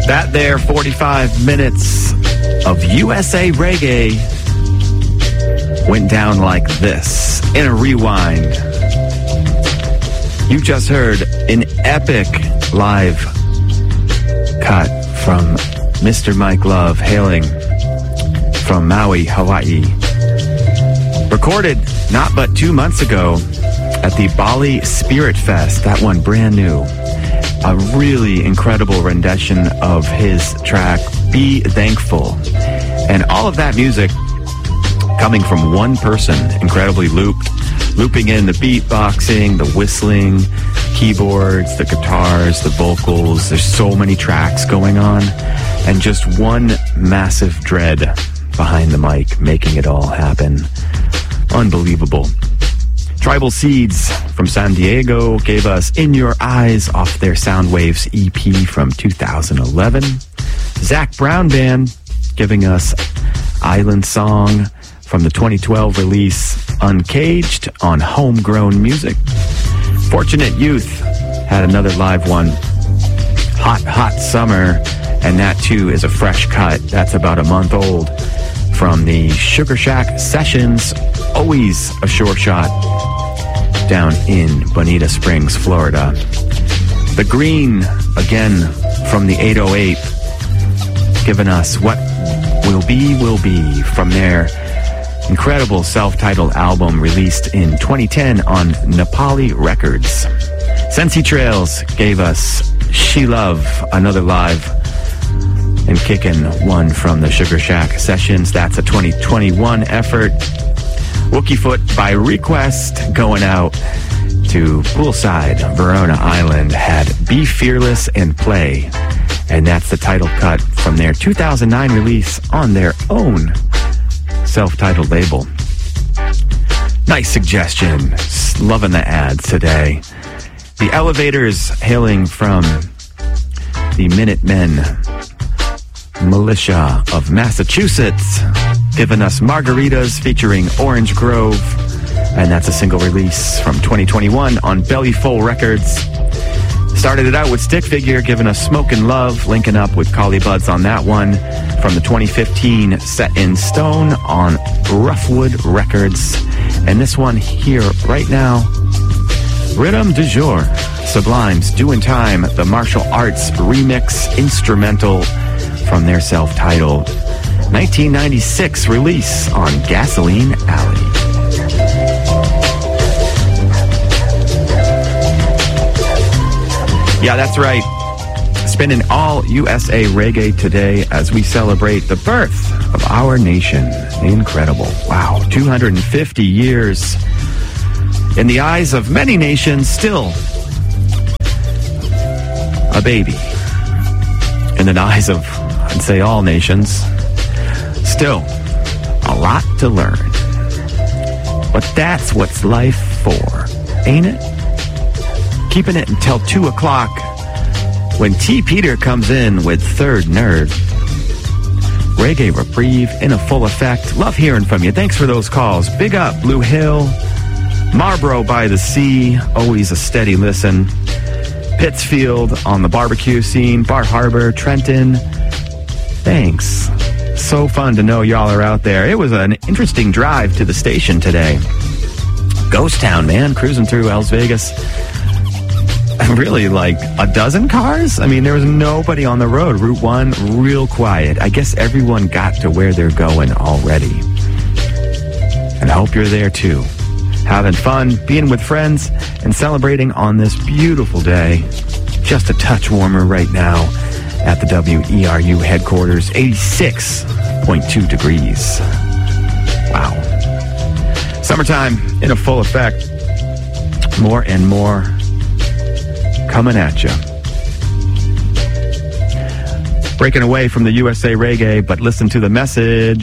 That there 45 minutes of USA Reggae went down like this in a rewind. You just heard an epic live cut from Mr. Mike Love, hailing from Maui, Hawaii. Recorded not but 2 months ago at the Bali Spirit Fest. That one brand new. A really incredible rendition of his track, Be Thankful. And all of that music coming from one person, incredibly looping in the beatboxing, the whistling, keyboards, the guitars, the vocals. There's so many tracks going on, and just one massive dread behind the mic making it all happen. Unbelievable. Tribal Seeds from San Diego gave us In Your Eyes off their Soundwaves EP from 2011. Zach Brown Band giving us Island Song from the 2012 release Uncaged on Homegrown Music. Fortunate Youth had another live one, Hot Summer, and that too is a fresh cut. That's about a month old from the Sugar Shack Sessions, always a sure shot, down in Bonita Springs, Florida. The Green, again from the 808, giving us What Will Be from their incredible self-titled album released in 2010 on Nepali Records. Sensi Trails gave us She Love, another live and kicking one from the Sugar Shack Sessions. That's a 2021 effort. Wookiefoot by request going out to Poolside, Verona Island, had Be Fearless and Play. And that's the title cut from their 2009 release on their own self-titled label. Nice suggestion. Loving the ads today. The Elevators, hailing from the Minutemen Militia of Massachusetts, giving us Margaritas featuring Orange Grove, and that's a single release from 2021 on Bellyful Records. Started it out with Stick Figure, giving us Smokin' Love, linking up with Collie Buds on that one from the 2015 Set in Stone on Roughwood Records. And this one here right now, Rhythm du Jour, Sublime's Doing Time, the Martial Arts remix instrumental from their self-titled 1996 release on Gasoline Alley. Yeah, that's right. Spinning all USA Reggae today as we celebrate the birth of our nation. Incredible. Wow, 250 years. In the eyes of many nations, still a baby. In the eyes of, I'd say, all nations, still a lot to learn. But that's what's life for, ain't it? Keeping it until 2 o'clock when T. Peter comes in with Third Nerd. Reggae Reprieve in a full effect. Love hearing from you. Thanks for those calls. Big up Blue Hill, Marlboro by the Sea, always a steady listen. Pittsfield on the barbecue scene, Bar Harbor, Trenton. Thanks. So fun to know y'all are out there. It was an interesting drive to the station today. Ghost town, man, cruising through Las Vegas. Really, like a dozen cars? I mean, there was nobody on the road. Route 1, real quiet. I guess everyone got to where they're going already. And I hope you're there too. Having fun, being with friends, and celebrating on this beautiful day. Just a touch warmer right now at the WERU headquarters, 86.2 degrees. Wow. Summertime in a full effect. More and more coming at you. Breaking away from the USA Reggae, but listen to the message.